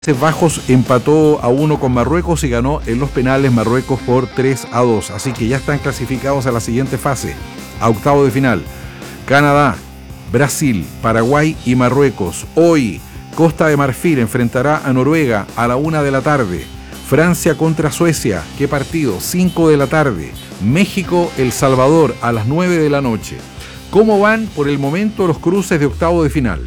Bajos empató a 1 con Marruecos y ganó en los penales Marruecos por 3-2. Así que ya están clasificados a la siguiente fase, a octavo de final. Canadá, Brasil, Paraguay y Marruecos. Hoy, Costa de Marfil enfrentará a Noruega a la 1 de la tarde. Francia contra Suecia, ¿qué partido? 5 de la tarde. México, El Salvador a las 9 de la noche. ¿Cómo van por el momento los cruces de octavo de final?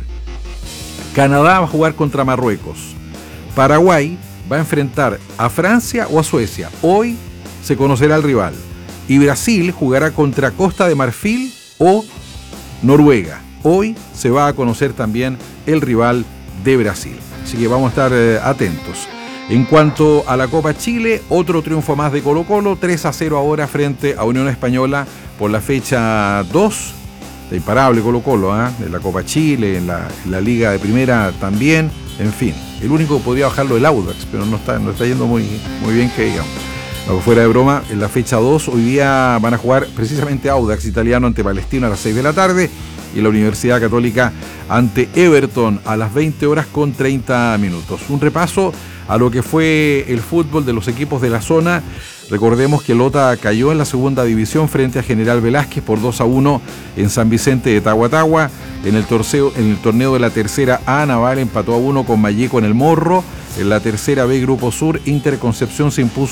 Canadá va a jugar contra Marruecos. Paraguay va a enfrentar a Francia o a Suecia. Hoy se conocerá el rival. Y Brasil jugará contra Costa de Marfil o Noruega. Hoy se va a conocer también el rival de Brasil. Así que vamos a estar atentos. En cuanto a la Copa Chile, otro triunfo más de Colo-Colo, 3-0 ahora frente a Unión Española por la fecha 2. De imparable Colo-Colo, de la Copa Chile, en la Liga de Primera también. En fin, el único que podría bajarlo es el Audax, pero no está yendo muy bien que digamos. No, fuera de broma, en la fecha 2 hoy día van a jugar precisamente Audax italiano ante Palestino a las 6 de la tarde y la Universidad Católica ante Everton a las 20 horas con 30 minutos. Un repaso a lo que fue el fútbol de los equipos de la zona. Recordemos que Lota cayó en la segunda división frente a General Velázquez por 2-1 en San Vicente de Tahuatahua. En el torneo de la tercera A, Naval empató a 1 con Malleco en el Morro. En la tercera B, Grupo Sur, Inter Concepción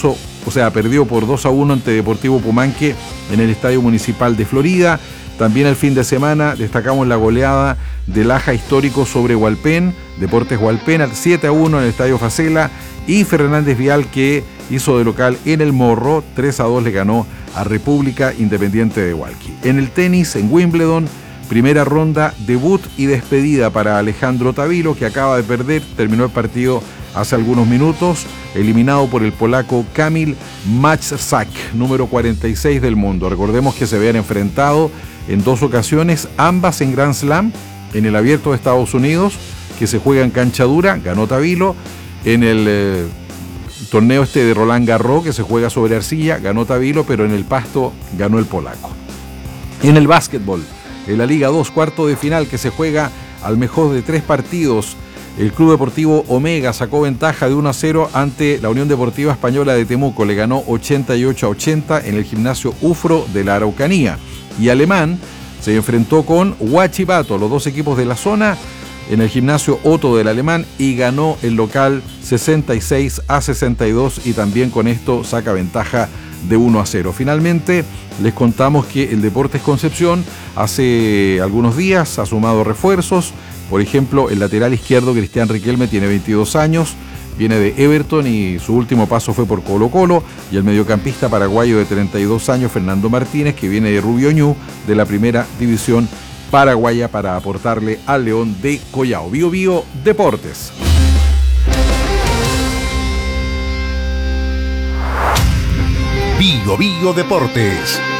perdió por 2-1 ante Deportivo Pumanque en el Estadio Municipal de Florida. También el fin de semana destacamos la goleada del Aja Histórico sobre Hualpén, Deportes Hualpén, 7-1 en el Estadio Facela, y Fernández Vial, que hizo de local en el Morro, 3-2 le ganó a República Independiente de Hualqui. En el tenis, en Wimbledon, primera ronda, debut y despedida para Alejandro Tavilo, que acaba de perder, terminó el partido hace algunos minutos, eliminado por el polaco Kamil Majczak, número 46 del mundo. Recordemos que se habían enfrentado en dos ocasiones, ambas en Grand Slam, en el Abierto de Estados Unidos, que se juega en cancha dura, ganó Tavilo. En el torneo de Roland Garros, que se juega sobre arcilla, ganó Tavilo, pero en el pasto ganó el polaco. En el básquetbol, en la Liga 2, cuarto de final, que se juega al mejor de 3 partidos, el Club Deportivo Omega sacó ventaja de 1-0 ante la Unión Deportiva Española de Temuco. Le ganó 88-80 en el gimnasio Ufro de la Araucanía. Y Alemán se enfrentó con Huachipato, los dos equipos de la zona, en el gimnasio Otto del Alemán, y ganó el local 66-62 y también con esto saca ventaja de 1-0. Finalmente, les contamos que el Deportes Concepción hace algunos días ha sumado refuerzos. Por ejemplo, el lateral izquierdo Cristian Riquelme tiene 22 años, viene de Everton y su último paso fue por Colo-Colo, y el mediocampista paraguayo de 32 años Fernando Martínez, que viene de Rubio Ñu, de la primera división paraguaya, para aportarle al León de Collao. Bio Bio Deportes. Bio Bio Deportes.